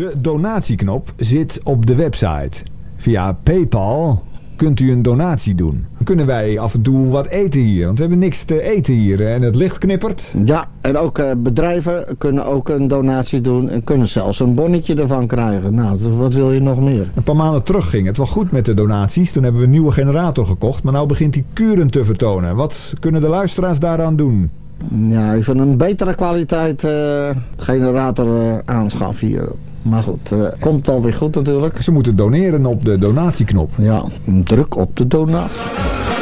De donatieknop zit op de website. Via PayPal kunt u een donatie doen. Dan kunnen wij af en toe wat eten hier. Want we hebben niks te eten hier. En het licht knippert. Ja, en ook bedrijven kunnen ook een donatie doen. En kunnen zelfs een bonnetje ervan krijgen. Nou, wat wil je nog meer? Een paar maanden terug ging het wel goed met de donaties. Toen hebben we een nieuwe generator gekocht. Maar nu begint die kuren te vertonen. Wat kunnen de luisteraars daaraan doen? Ja, even een betere kwaliteit generator aanschaffen hier. Maar goed, komt alweer goed natuurlijk. Ze moeten doneren op de donatieknop. Ja, druk op de donatie.